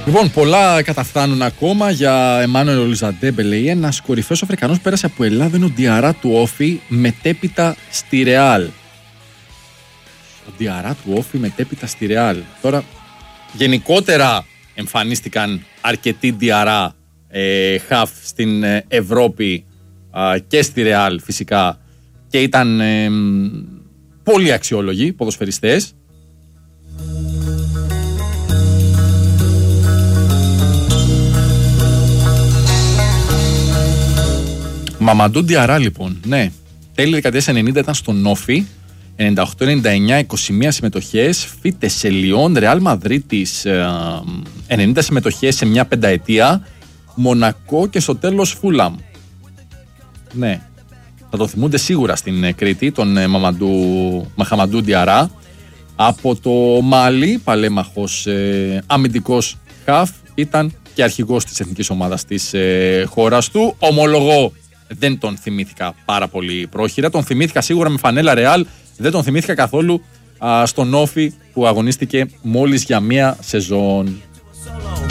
Λοιπόν, πολλά καταφθάνουν ακόμα για Εμμάνουελ Ολιζαντέμπελε. Ένας κορυφαίος Αφρικανός πέρασε από Ελλάδα, είναι ο Διαρά του Όφη, μετέπειτα στη Ρεάλ. Ο Διαρά του Όφη μετέπειτα στη Ρεάλ. Τώρα, γενικότερα εμφανίστηκαν αρκετοί Διαρά χαφ στην Ευρώπη και στη Ρεάλ φυσικά και ήταν πολύ αξιόλογοι ποδοσφαιριστές. Μαμαντού Διαρά λοιπόν, ναι, τέλη δεκαετίας 90 ήταν στον Όφη, 98-99, 21 συμμετοχές, Φίτες Λιόν, Ρεάλ Μαδρίτης, 90 συμμετοχές σε μια πενταετία, Μονακό και στο τέλος Φούλαμ. Ναι, θα το θυμούνται σίγουρα στην Κρήτη, τον Μαχαμαντού Διαρά. Από το Μάλι, παλέμαχος αμυντικός χαφ, ήταν και αρχηγός της εθνικής ομάδας της χώρας του. Ομολογώ, δεν τον θυμήθηκα πάρα πολύ πρόχειρα. Τον θυμήθηκα σίγουρα με φανέλα Ρεάλ. Δεν τον θυμήθηκα καθόλου στον Όφη που αγωνίστηκε μόλις για μία σεζόν.